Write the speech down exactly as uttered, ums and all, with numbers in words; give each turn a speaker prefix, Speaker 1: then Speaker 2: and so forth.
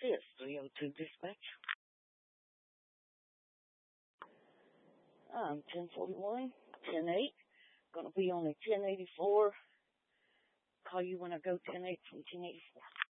Speaker 1: is three oh two Dispatch. I'm ten forty-one, ten eight. Gonna be on a ten eighty-four. Call you when I go ten eight from ten eighty-four.